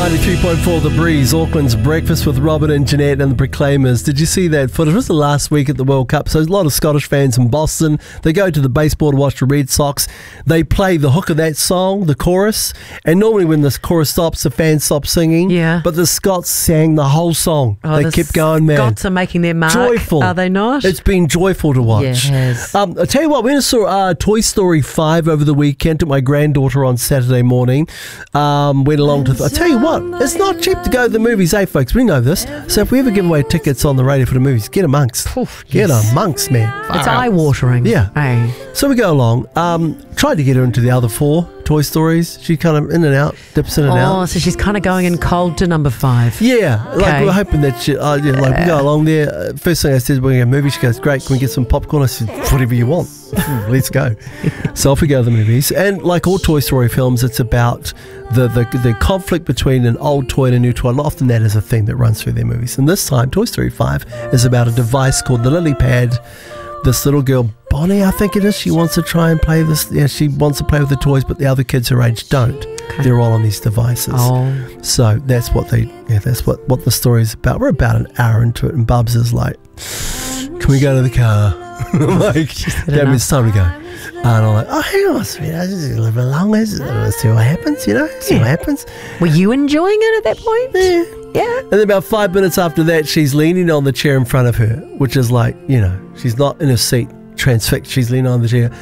93.4 The Breeze, Auckland's Breakfast with Robert and Jeanette and the Proclaimers. Did you see that footage? It was the last week at the World Cup, so there's a lot of Scottish fans in Boston. They go to the baseball to watch the Red Sox. They play the hook of that song, the chorus, and normally when the chorus stops, the fans stop singing. Yeah. But the Scots sang the whole song. They kept going, man. Scots are making their mark. Joyful. Are they not? It's been joyful to watch. Yes. I'll tell you what, we went and saw Toy Story 5 over the weekend. Took my granddaughter on Saturday morning. Went along to... I'll tell you what, it's not cheap to go to the movies, eh, folks? We know this. So if we ever give away tickets on the radio for the movies, get amongst. Get amongst, man. It's eye-watering. Yeah. Hey. So we go along. Tried to get her into the other 4 Toy Stories. She kind of in and out, dips in and out. Oh, so she's kind of going in cold to number 5. Yeah, like Okay. we're hoping that she, we go along there. First thing I said, we're going to a movie. She goes, great, can we get some popcorn? I said, whatever you want. Let's go. So off we go to the movies. And like all Toy Story films, it's about the conflict between an old toy and a new toy. And often that is a theme that runs through their movies. And this time, Toy Story 5 is about a device called the Lily Pad. This little girl, Bonnie, I think it is, she wants to try and play this. Yeah, she wants to play with the toys, but the other kids her age don't. Okay. They're all on these devices. Oh. So that's what that's what the story is about. We're about an hour into it, and Bubs is like, can we go to the car? I'm like, Dad, it's time to go. And I'm like, oh, hang on, sweetheart, just a little bit longer. See what happens, see what happens. Were you enjoying it at that point? Yeah. And then about 5 minutes after that, she's leaning on the chair in front of her, which is like, she's not in a seat, transfixed. She's leaning on the chair,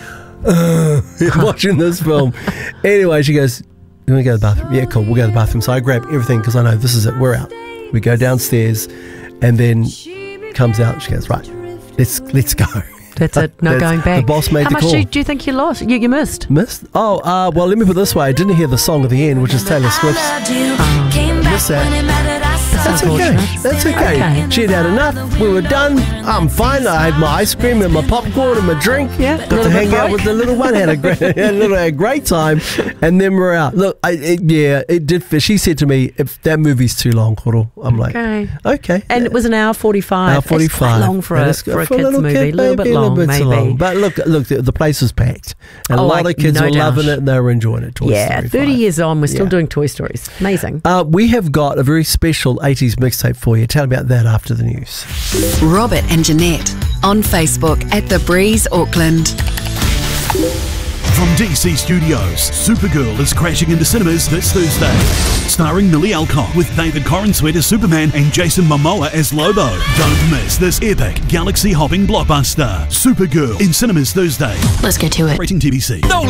watching this film. Anyway, she goes, you want to go to the bathroom? Yeah, cool, we'll go to the bathroom. So I grab everything because I know this is it, we're out. We go downstairs, and then comes out, and she goes, right, let's go. That's it, no going back. The boss made the call. How much do you think you lost? You missed? Missed? Oh, well, let me put it this way. I didn't hear the song at the end, which is Taylor Swift's. Missed that. That's okay. That's okay. She'd had enough. We were done. I'm fine. I had my ice cream and my popcorn and my drink. Yeah. Got to hang out with the little one. Had a great time. And then we're out. Look, it did. She said to me, if that movie's too long, Koro. I'm like, okay. And it was an hour 45. Hour 45. That's quite long for a kids movie. A little bit long, maybe. But look, the place was packed. And a lot of kids were loving it and they were enjoying it. Toy Story 5. 30 years on, we're still doing Toy Stories. Amazing. We have got a very special 80s mixtape for you. Tell me about that after the news. Robert and Jeanette on Facebook at The Breeze Auckland. From DC Studios, Supergirl is crashing into cinemas this Thursday. Starring Millie Alcock with David Corenswet as Superman and Jason Momoa as Lobo. Don't miss this epic galaxy-hopping blockbuster. Supergirl in cinemas Thursday. Let's get to it. Rating TBC. No